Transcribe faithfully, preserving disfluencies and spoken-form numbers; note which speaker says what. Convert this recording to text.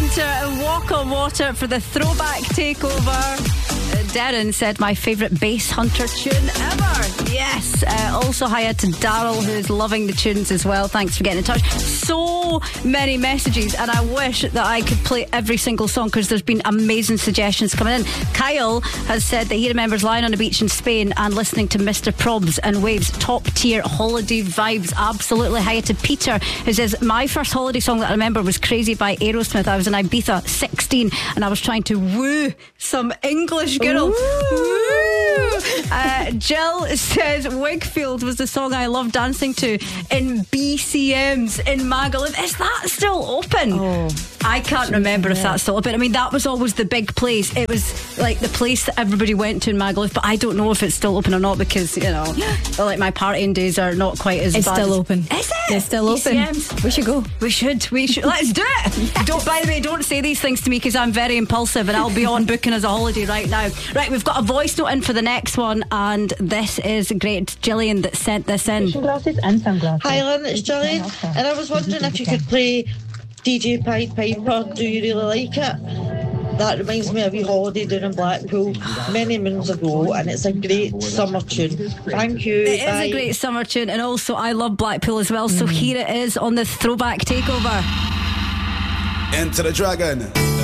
Speaker 1: Winter and Walk on Water for the throwback takeover. Darren said my favourite Bass Hunter tune ever. Yes. Uh, also hi to Daryl, who's loving the tunes as well. Thanks for getting in touch. So many messages, and I wish that I could play every single song because there's been amazing suggestions coming in. Kyle has said that he remembers lying on a beach in Spain and listening to Mister Probs and Waves. Top tier holiday vibes. Absolutely. Hi to Peter, who says my first holiday song that I remember was Crazy by Aerosmith. I was in Ibiza, sixteen, and I was trying to woo some English girl. Woo. Uh, Jill says Wigfield was the song I loved dancing to in B C Ms in Magaluf. Is that still open? Oh, I can't remember if that's still open. I mean, that was always the big place. It was like the place that everybody went to in Magaluf, but I don't know if it's still open or not because, you know, like my partying days are not quite as
Speaker 2: it's
Speaker 1: bad.
Speaker 2: It's still
Speaker 1: as,
Speaker 2: open.
Speaker 1: Is it?
Speaker 2: It's still open. B C Ms. We should go.
Speaker 1: We should. We should. Let's do it. Yes. Don't. By the way, don't say these things to me because I'm very impulsive and I'll be on booking as a holiday right now. Right, we've got a voice note in for the next one, and this is great. Gillian that sent this in.
Speaker 3: Glasses and sunglasses.
Speaker 4: Hi, Lynn, it's Gillian, and I was wondering if you could play D J Pied Piper, Do You Really Like It? That reminds me of a holiday down in Blackpool many moons ago, and it's a great summer tune. Thank you.
Speaker 1: It
Speaker 4: Bye.
Speaker 1: is a great summer tune, and also I love Blackpool as well, so mm. here it is on the throwback takeover.
Speaker 5: Enter the Dragon.